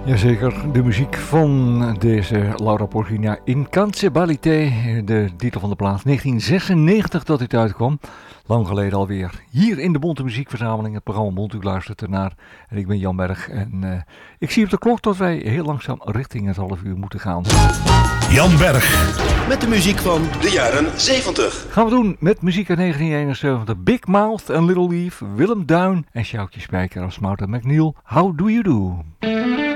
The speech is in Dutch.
Jazeker, de muziek van deze Laura Pausini, Incansabilité, de titel van de plaat, 1996 dat dit uitkwam. Lang geleden alweer. Hier in de Bonte Muziekverzameling, het programma Bont, u luistert ernaar. En ik ben Jan Berg en ik zie op de klok dat wij heel langzaam richting het half uur moeten gaan. Jan Berg. Met de muziek van de jaren 70. Gaan we doen met muziek uit 1971. Big Mouth en Little Leaf, Willem Duin en Sjoukje Spijker als Mountain McNeil. How do you do?